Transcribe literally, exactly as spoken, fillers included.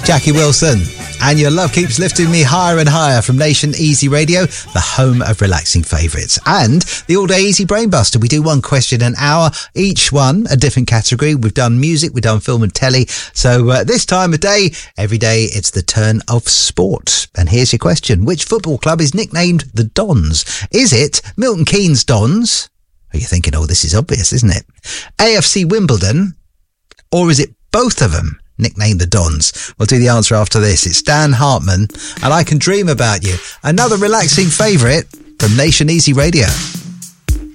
Jackie Wilson. And your love keeps lifting me higher and higher from Nation Easy Radio, the home of relaxing favourites. And the All Day Easy Brain Buster. We do one question an hour, each one a different category. We've done music, we've done film and telly. So uh, this time of day, every day, it's the turn of sport. And here's your question. Which football club is nicknamed the Dons? Is it Milton Keynes Dons? Are you thinking, oh, this is obvious, isn't it? A F C Wimbledon? Or is it both of them? Nicknamed the Dons. We'll do the answer after this. It's Dan Hartman and I Can Dream About You. Another relaxing favourite from Nation Easy Radio.